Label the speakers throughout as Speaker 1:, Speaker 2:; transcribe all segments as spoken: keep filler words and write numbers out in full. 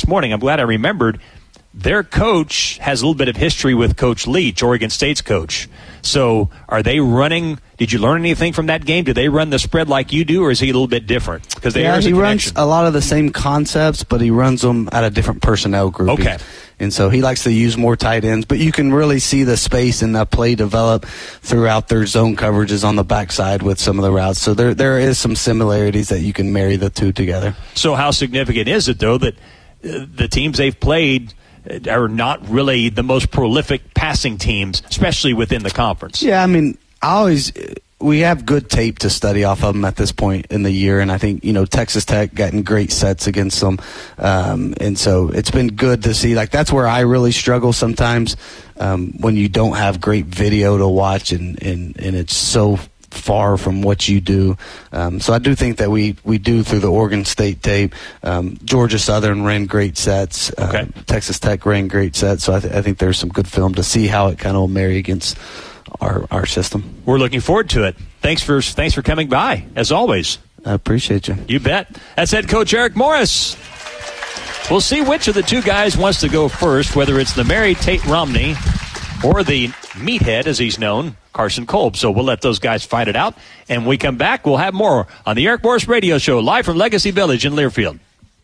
Speaker 1: morning. I'm glad I remembered. Their coach has a little bit of history with Coach Leach, Oregon State's coach. So are they running – did you learn anything from that game? Do they run the spread like you do, or is he a little bit different? Because they
Speaker 2: Yeah, he
Speaker 1: a
Speaker 2: runs a lot of the same concepts, but he runs them at a different personnel group.
Speaker 1: Okay.
Speaker 2: And so he likes to use more tight ends, but you can really see the space and the play develop throughout their zone coverages on the backside with some of the routes. So there there is some similarities that you can marry the two together.
Speaker 1: So how significant is it, though, that uh, the teams they've played – are not really the most prolific passing teams, especially within the conference?
Speaker 2: Yeah, I mean, I always we have good tape to study off of them at this point in the year, and I think, you know, Texas Tech gotten great sets against them, um, and so it's been good to see. Like, that's where I really struggle sometimes um, when you don't have great video to watch, and, and, and it's so far from what you do. Um, so I do think that we, we do through the Oregon State tape. Um, Georgia Southern ran great sets.
Speaker 1: Okay.
Speaker 2: Um, Texas Tech ran great sets. So I, th- I think there's some good film to see how it kind of will marry against our our system.
Speaker 1: We're looking forward to it. Thanks for thanks for coming by, as always.
Speaker 2: I appreciate you.
Speaker 1: You bet. That's head coach Eric Morris. We'll see which of the two guys wants to go first, whether it's the Mary Tate Romney or the meathead, as he's known, Carson Kolb. So we'll let those guys fight it out. And when we come back, we'll have more on the Eric Morris Radio Show, live from Legacy Village in Learfield.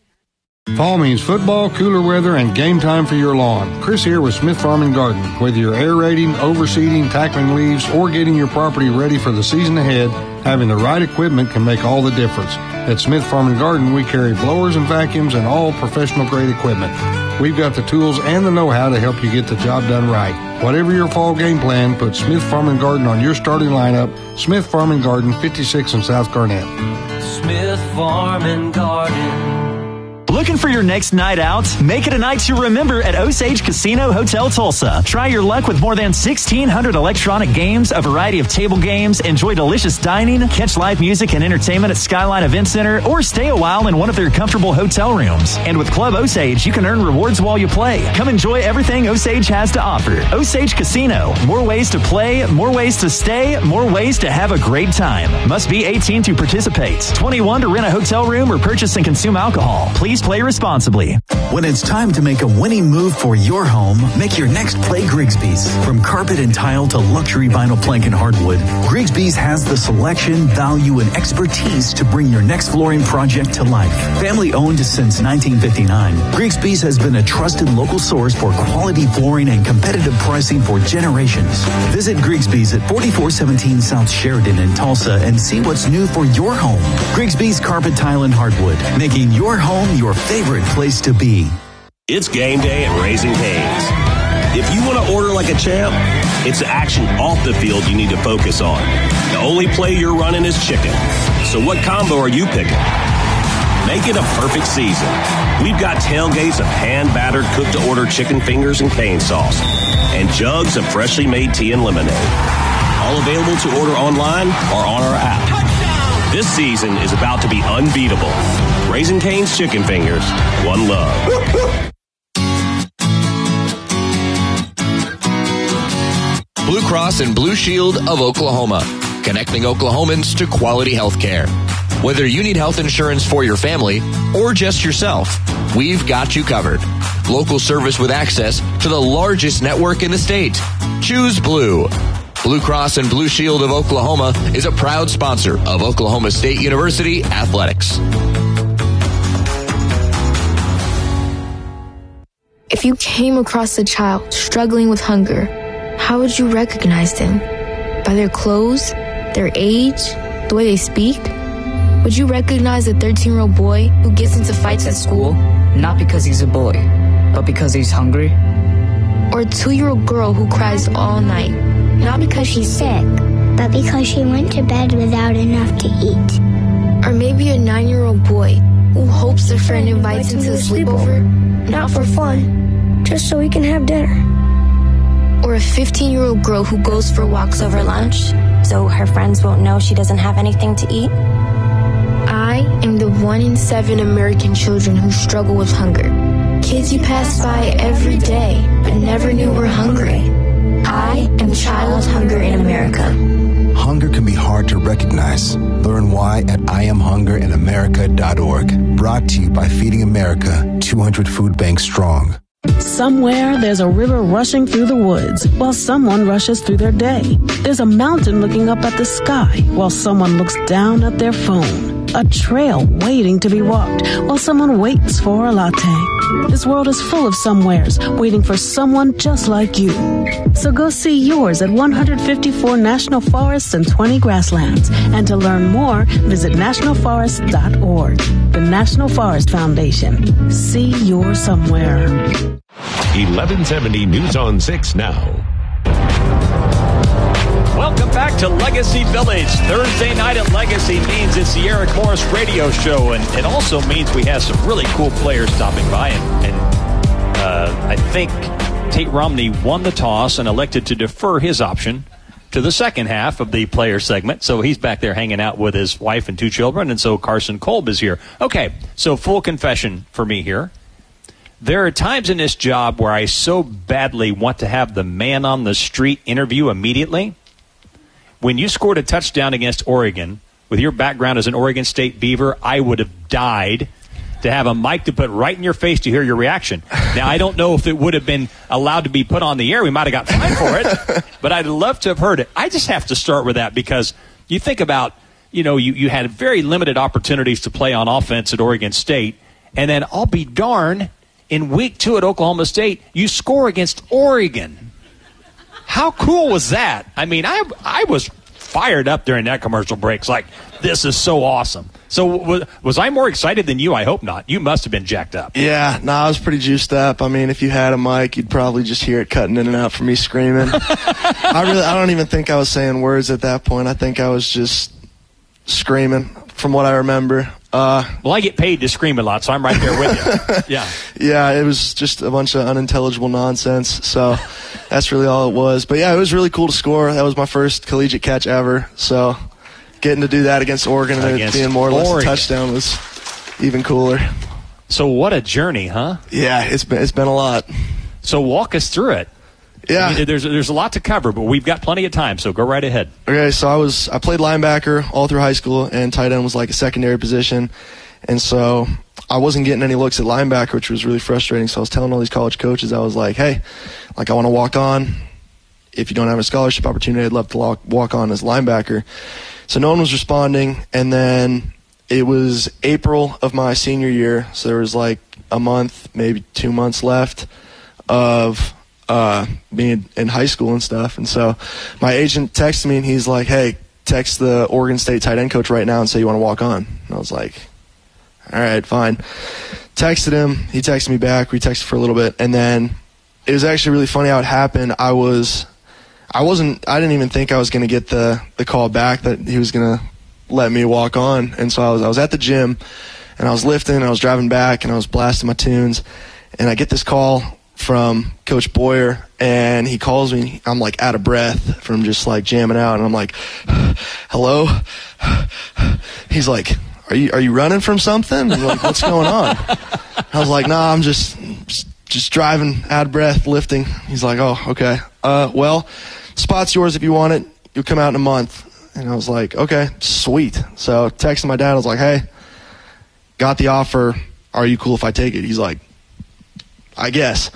Speaker 3: Fall means football, cooler weather, and game time for your lawn. Chris here with Smith Farm and Garden. Whether you're aerating, overseeding, tackling leaves, or getting your property ready for the season ahead, having the right equipment can make all the difference. At Smith Farm and Garden, we carry blowers and vacuums and all professional-grade equipment. We've got the tools and the know-how to help you get the job done right. Whatever your fall game plan, put Smith Farm and Garden on your starting lineup. Smith Farm and Garden, fifty-six in South Garnett.
Speaker 4: Smith Farm and Garden.
Speaker 5: Looking for your next night out? Make it a night to remember at Osage Casino Hotel Tulsa. Try your luck with more than sixteen hundred electronic games, a variety of table games, enjoy delicious dining, catch live music and entertainment at Skyline Event Center, or stay a while in one of their comfortable hotel rooms. And with Club Osage, you can earn rewards while you play. Come enjoy everything Osage has to offer. Osage Casino. More ways to play, more ways to stay, more ways to have a great time. Must be eighteen to participate. twenty-one to rent a hotel room or purchase and consume alcohol. Please play responsibly.
Speaker 6: When it's time to make a winning move for your home, make your next play Grigsby's. From carpet and tile to luxury vinyl plank and hardwood, Grigsby's has the selection, value, and expertise to bring your next flooring project to life. Family owned since nineteen fifty-nine, Grigsby's has been a trusted local source for quality flooring and competitive pricing for generations. Visit Grigsby's at forty-four seventeen South Sheridan in Tulsa and see what's new for your home. Grigsby's Carpet, Tile, and Hardwood, making your home your favorite place to be.
Speaker 7: It's game day at Raising Cane's. If you want to order like a champ, it's the action off the field you need to focus on. The only play you're running is chicken. So what combo are you picking? Make it a perfect season. We've got tailgates of hand-battered, cooked-to-order chicken fingers and cane sauce, and jugs of freshly made tea and lemonade. All available to order online or on our app. This season is about to be unbeatable. Raising Cane's Chicken Fingers, one love.
Speaker 8: Blue Cross and Blue Shield of Oklahoma, connecting Oklahomans to quality health care. Whether you need health insurance for your family or just yourself, we've got you covered. Local service with access to the largest network in the state. Choose Blue. Blue Cross and Blue Shield of Oklahoma is a proud sponsor of Oklahoma State University Athletics.
Speaker 9: If you came across a child struggling with hunger, how would you recognize them? By their clothes, their age, the way they speak? Would you recognize a thirteen-year-old boy who gets into fights at school?
Speaker 10: Not because he's a boy, but because he's hungry?
Speaker 9: Or a two-year-old girl who cries all night? Not because she's sick,
Speaker 11: but because she went to bed without enough to eat.
Speaker 9: Or maybe a nine-year-old boy who hopes their friend invites him to a sleepover, not for fun, just so he can have dinner. Or a fifteen-year-old girl who goes for walks over lunch,
Speaker 12: so her friends won't know she doesn't have anything to eat.
Speaker 9: I am the one in seven American children who struggle with hunger. Kids you pass by every day, but never knew were hungry. I am child hunger in America.
Speaker 13: Hunger can be hard to recognize, Learn why at I am hunger in america dot org. Brought to you by Feeding America, two hundred food banks strong.
Speaker 14: Somewhere there's a river rushing through the woods while someone rushes through their day. There's a mountain looking up at the sky while someone looks down at their phone. A trail waiting to be walked while someone waits for a latte. This world is full of somewheres waiting for someone just like you. So go see yours at one hundred fifty-four national forests and twenty grasslands. And to learn more, visit national forest dot org. The National Forest Foundation. See your somewhere.
Speaker 15: eleven seventy News on six now.
Speaker 1: Welcome back to Legacy Village. Thursday night at Legacy means it's the Eric Morris radio show, and it also means we have some really cool players stopping by. And, and uh, I think Tate Romney won the toss and elected to defer his option to the second half of the player segment. So he's back there hanging out with his wife and two children, and so Carson Kolb is here. Okay, so full confession for me here. There are times in this job where I so badly want to have the man on the street interview immediately. When you scored a touchdown against Oregon, with your background as an Oregon State Beaver, I would have died to have a mic to put right in your face to hear your reaction. Now, I don't know if it would have been allowed to be put on the air. We might have got fined for it, but I'd love to have heard it. I just have to start with that because you think about, you know, you, you had very limited opportunities to play on offense at Oregon State, and then I'll be darned, in week two at Oklahoma State, you score against Oregon. How cool was that? I mean, I I was fired up during that commercial break. It's like, this is so awesome. So was, was I more excited than you? I hope not. You must have been jacked up.
Speaker 16: Yeah, no, I was pretty juiced up. I mean, if you had a mic, you'd probably just hear it cutting in and out from me screaming. I really, I don't even think I was saying words at that point. I think I was just screaming from what I remember. Uh,
Speaker 1: well, I get paid to scream a lot, so I'm right there with you. Yeah.
Speaker 16: Yeah, it was just a bunch of unintelligible nonsense, so that's really all it was. But, yeah, it was really cool to score. That was my first collegiate catch ever, so getting to do that against Oregon and against it being more or less Oregon. A touchdown was even cooler.
Speaker 1: So what a journey, huh?
Speaker 16: Yeah, it's been, it's been a lot.
Speaker 1: So walk us through it.
Speaker 16: Yeah,
Speaker 1: I mean, there's there's a lot to cover, but we've got plenty of time, so go right ahead.
Speaker 16: Okay, so I was I played linebacker all through high school, and tight end was like a secondary position, and so I wasn't getting any looks at linebacker, which was really frustrating. So I was telling all these college coaches, I was like, hey, like I want to walk on. If you don't have a scholarship opportunity, I'd love to walk, walk on as linebacker. So no one was responding, and then it was April of my senior year, so there was like a month, maybe two months left of uh, being in high school and stuff. And so my agent texted me, and he's like, hey, text the Oregon State tight end coach right now and say you want to walk on. And I was like, all right, fine. Texted him. He texted me back. We texted for a little bit. And then it was actually really funny how it happened. I was, I wasn't, I didn't even think I was going to get the, the call back that he was going to let me walk on. And so I was, I was at the gym, and I was lifting, and I was driving back, and I was blasting my tunes. And I get this call from Coach Boyer, and he calls me. I'm like out of breath from just like jamming out, and I'm like, hello? He's like, are you are you running from something? I'm like, what's going on? I was like, nah, I'm just, just just driving out of breath, lifting. He's like, oh, okay. Uh, well, spot's yours if you want it. You'll come out in a month. And I was like, okay, sweet. So texting my dad, I was like, hey, got the offer. Are you cool if I take it? He's like, I guess.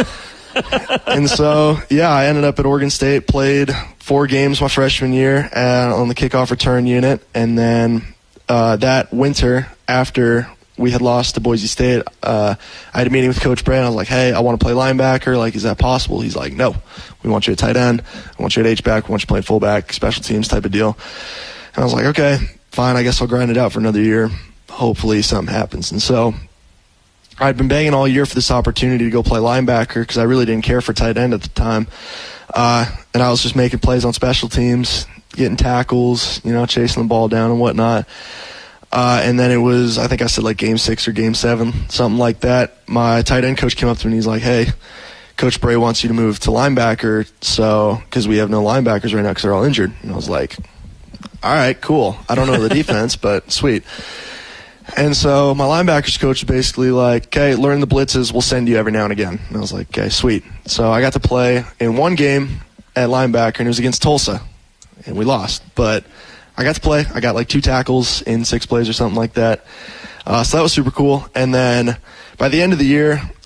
Speaker 16: And so, yeah, I ended up at Oregon State, played four games my freshman year uh, on the kickoff return unit. And then uh, that winter, after we had lost to Boise State, uh, I had a meeting with Coach Bray, and I was like, hey, I want to play linebacker. Like, is that possible? He's like, no, we want you at tight end. I want you at H-back. We want you playing fullback, special teams type of deal. And I was like, okay, fine. I guess I'll grind it out for another year. Hopefully something happens. And so I'd been begging all year for this opportunity to go play linebacker because I really didn't care for tight end at the time. Uh, and I was just making plays on special teams, getting tackles, you know, chasing the ball down and whatnot. Uh, and then it was, I think I said like game six or game seven, something like that. My tight end coach came up to me and he's like, hey, Coach Bray wants you to move to linebacker, so because we have no linebackers right now because they're all injured. And I was like, all right, cool. I don't know the defense, but sweet. And so my linebackers coach was basically like, okay, learn the blitzes. We'll send you every now and again. And I was like, okay, sweet. So I got to play in one game at linebacker, and it was against Tulsa, and we lost. But I got to play. I got like two tackles in six plays or something like that. Uh, so that was super cool. And then by the end of the year,